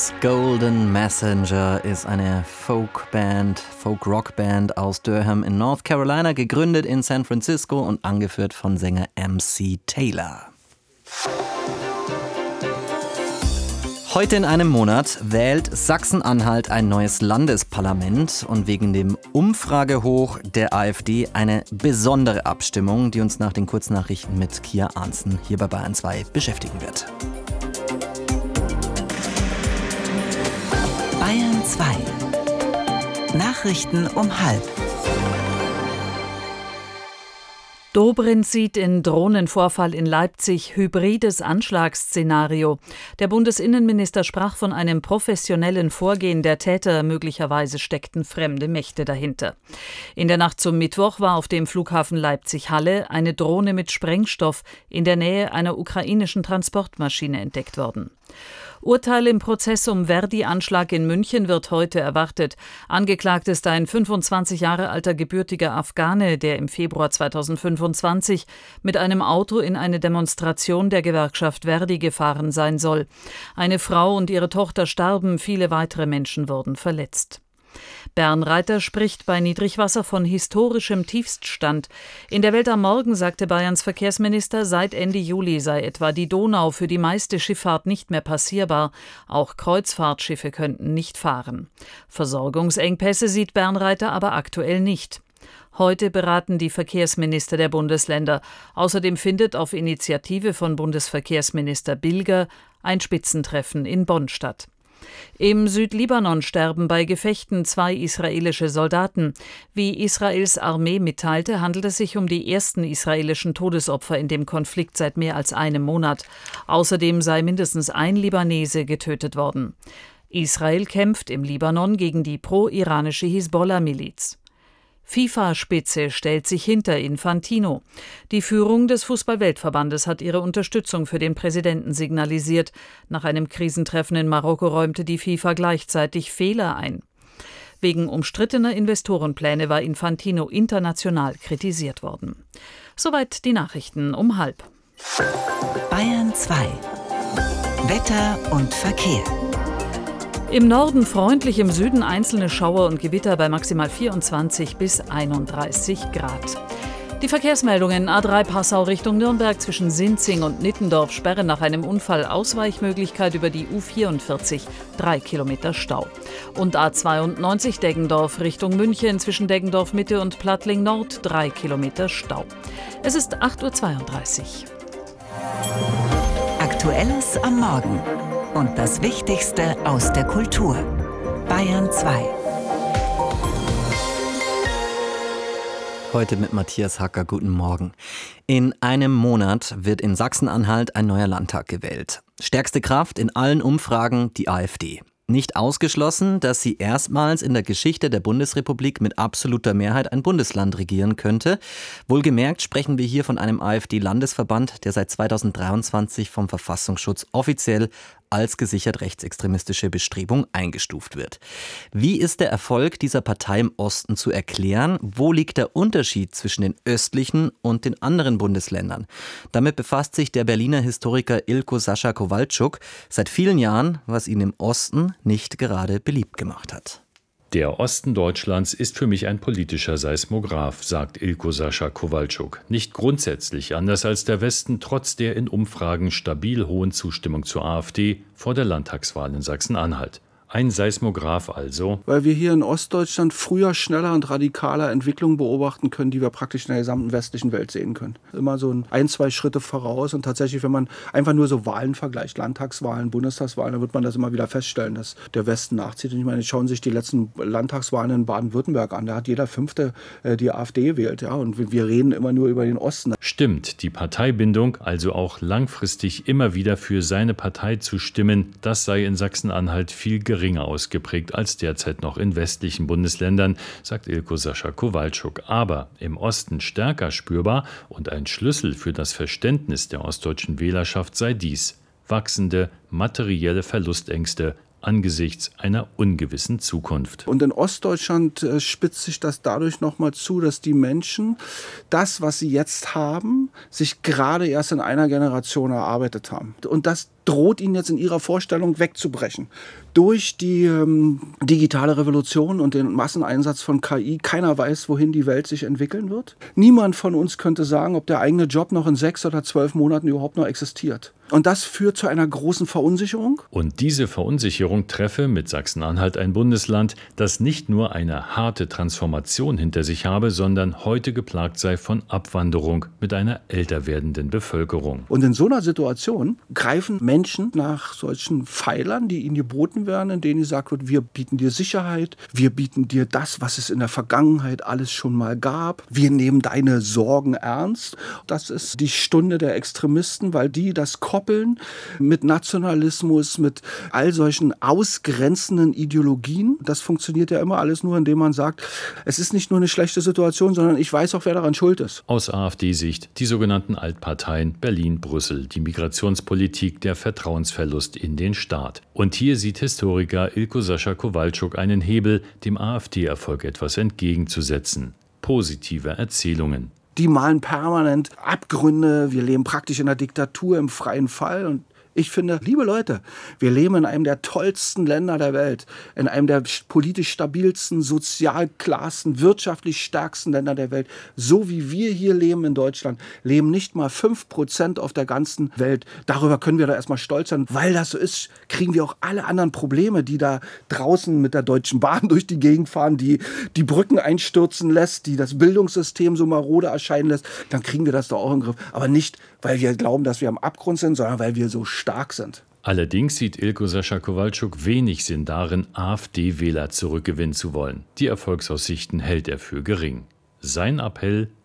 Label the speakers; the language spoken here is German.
Speaker 1: Beatles Golden Messenger ist eine Folk-Rock-Band aus Durham in North Carolina, gegründet in San Francisco und angeführt von Sänger MC Taylor. Heute in einem Monat wählt Sachsen-Anhalt ein neues Landesparlament und wegen dem Umfragehoch der AfD eine besondere Abstimmung, die uns nach den Kurznachrichten mit Kia Arntzen hier bei Bayern 2 beschäftigen wird.
Speaker 2: Bayern 2. Nachrichten um 12:30.
Speaker 3: Dobrindt sieht in Drohnenvorfall in Leipzig hybrides Anschlagsszenario. Der Bundesinnenminister sprach von einem professionellen Vorgehen der Täter. Möglicherweise steckten fremde Mächte dahinter. In der Nacht zum Mittwoch war auf dem Flughafen Leipzig-Halle eine Drohne mit Sprengstoff in der Nähe einer ukrainischen Transportmaschine entdeckt worden. Urteil im Prozess um Verdi-Anschlag in München wird heute erwartet. Angeklagt ist ein 25 Jahre alter gebürtiger Afghane, der im Februar 2025 mit einem Auto in eine Demonstration der Gewerkschaft Verdi gefahren sein soll. Eine Frau und ihre Tochter starben, viele weitere Menschen wurden verletzt. Bernreiter spricht bei Niedrigwasser von historischem Tiefststand. In der Welt am Morgen sagte Bayerns Verkehrsminister, seit Ende Juli sei etwa die Donau für die meiste Schifffahrt nicht mehr passierbar. Auch Kreuzfahrtschiffe könnten nicht fahren. Versorgungsengpässe sieht Bernreiter aber aktuell nicht. Heute beraten die Verkehrsminister der Bundesländer. Außerdem findet auf Initiative von Bundesverkehrsminister Bilger ein Spitzentreffen in Bonn statt. Im Südlibanon sterben bei Gefechten 2 israelische Soldaten. Wie Israels Armee mitteilte, handelt es sich um die ersten israelischen Todesopfer in dem Konflikt seit mehr als einem Monat. Außerdem sei mindestens ein Libanese getötet worden. Israel kämpft im Libanon gegen die pro-iranische Hisbollah-Miliz. FIFA-Spitze stellt sich hinter Infantino. Die Führung des Fußball-Weltverbandes hat ihre Unterstützung für den Präsidenten signalisiert. Nach einem Krisentreffen in Marokko räumte die FIFA gleichzeitig Fehler ein. Wegen umstrittener Investorenpläne war Infantino international kritisiert worden. Soweit die Nachrichten um 12:30.
Speaker 2: Bayern 2. Wetter und Verkehr.
Speaker 3: Im Norden freundlich, im Süden einzelne Schauer und Gewitter bei maximal 24 bis 31 Grad. Die Verkehrsmeldungen: A3 Passau Richtung Nürnberg zwischen Sinzing und Nittendorf, Sperre nach einem Unfall, Ausweichmöglichkeit über die U44, 3 Kilometer Stau. Und A92 Deggendorf Richtung München zwischen Deggendorf Mitte und Plattling Nord, 3 Kilometer Stau. Es ist 8:32 Uhr.
Speaker 2: Aktuelles am Morgen und das Wichtigste aus der Kultur. Bayern 2.
Speaker 1: Heute mit Matthias Hacker, guten Morgen. In einem Monat wird in Sachsen-Anhalt ein neuer Landtag gewählt. Stärkste Kraft in allen Umfragen die AfD. Nicht ausgeschlossen, dass sie erstmals in der Geschichte der Bundesrepublik mit absoluter Mehrheit ein Bundesland regieren könnte. Wohlgemerkt sprechen wir hier von einem AfD-Landesverband, der seit 2023 vom Verfassungsschutz offiziell als gesichert rechtsextremistische Bestrebung eingestuft wird. Wie ist der Erfolg dieser Partei im Osten zu erklären? Wo liegt der Unterschied zwischen den östlichen und den anderen Bundesländern? Damit befasst sich der Berliner Historiker Ilko Sascha Kowalczuk seit vielen Jahren, was ihn im Osten nicht gerade beliebt gemacht hat.
Speaker 4: Der Osten Deutschlands ist für mich ein politischer Seismograph, sagt Ilko Sascha Kowalczuk. Nicht grundsätzlich anders als der Westen, trotz der in Umfragen stabil hohen Zustimmung zur AfD vor der Landtagswahl in Sachsen-Anhalt. Ein Seismograph also.
Speaker 5: Weil wir hier in Ostdeutschland früher, schneller und radikaler Entwicklungen beobachten können, die wir praktisch in der gesamten westlichen Welt sehen können. Immer so ein, zwei Schritte voraus. Und tatsächlich, wenn man einfach nur so Wahlen vergleicht, Landtagswahlen, Bundestagswahlen, dann wird man das immer wieder feststellen, dass der Westen nachzieht. Und ich meine, schauen sich die letzten Landtagswahlen in Baden-Württemberg an. Da hat jeder Fünfte die AfD gewählt. Ja? Und wir reden immer nur über den Osten.
Speaker 4: Stimmt, die Parteibindung, also auch langfristig immer wieder für seine Partei zu stimmen, das sei in Sachsen-Anhalt viel geringer ausgeprägt als derzeit noch in westlichen Bundesländern, sagt Ilko Sascha Kowalczuk. Aber im Osten stärker spürbar und ein Schlüssel für das Verständnis der ostdeutschen Wählerschaft sei dies: wachsende materielle Verlustängste angesichts einer ungewissen Zukunft.
Speaker 5: Und in Ostdeutschland spitzt sich das dadurch nochmal zu, dass die Menschen das, was sie jetzt haben, sich gerade erst in einer Generation erarbeitet haben. Und das droht ihnen jetzt in ihrer Vorstellung wegzubrechen. Durch die digitale Revolution und den Masseneinsatz von KI, keiner weiß, wohin die Welt sich entwickeln wird. Niemand von uns könnte sagen, ob der eigene Job noch in 6 oder 12 Monaten überhaupt noch existiert. Und das führt zu einer großen Verunsicherung.
Speaker 4: Und diese Verunsicherung treffe mit Sachsen-Anhalt ein Bundesland, das nicht nur eine harte Transformation hinter sich habe, sondern heute geplagt sei von Abwanderung mit einer älter werdenden Bevölkerung.
Speaker 5: Und in so einer Situation greifen Menschen nach solchen Pfeilern, die ihnen geboten werden, in denen gesagt wird, wir bieten dir Sicherheit, wir bieten dir das, was es in der Vergangenheit alles schon mal gab, wir nehmen deine Sorgen ernst. Das ist die Stunde der Extremisten, weil die das koppeln mit Nationalismus, mit all solchen ausgrenzenden Ideologien. Das funktioniert ja immer alles nur, indem man sagt, es ist nicht nur eine schlechte Situation, sondern ich weiß auch, wer daran schuld ist.
Speaker 4: Aus AfD-Sicht die sogenannten Altparteien Berlin, Brüssel, die Migrationspolitik, der Vertrauensverlust in den Staat. Und hier sieht Historiker Ilko Sascha Kowalczuk einen Hebel, dem AfD-Erfolg etwas entgegenzusetzen. Positive Erzählungen.
Speaker 5: Die malen permanent Abgründe, wir leben praktisch in einer Diktatur im freien Fall. Und ich finde, liebe Leute, wir leben in einem der tollsten Länder der Welt, in einem der politisch stabilsten, sozial klarsten, wirtschaftlich stärksten Länder der Welt. So wie wir hier leben in Deutschland, leben nicht mal 5% auf der ganzen Welt. Darüber können wir da erstmal stolz sein. Weil das so ist, kriegen wir auch alle anderen Probleme, die da draußen mit der Deutschen Bahn durch die Gegend fahren, die die Brücken einstürzen lässt, die das Bildungssystem so marode erscheinen lässt. Dann kriegen wir das doch auch in den Griff. Aber nicht, weil wir glauben, dass wir am Abgrund sind, sondern weil wir so stark sind.
Speaker 4: Allerdings sieht Ilko Sascha Kowalczuk wenig Sinn darin, AfD-Wähler zurückgewinnen zu wollen. Die Erfolgsaussichten hält er für gering. Sein Appell: